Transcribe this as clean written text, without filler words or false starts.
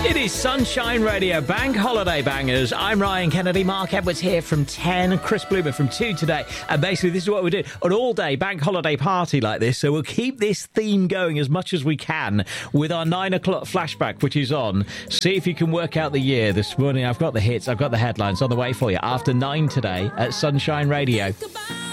It is Sunshine Radio, Bank Holiday Bangers. I'm Ryan Kennedy, Mark Edwards here from 10, Chris Bloomer from 2 today. And basically this is what we're doing, an all-day bank holiday party like this. So we'll keep this theme going as much as we can with our 9 o'clock flashback, which is on. See if you can work out the year. This morning I've got the hits, I've got the headlines on the way for you after 9 today at Sunshine Radio. Goodbye.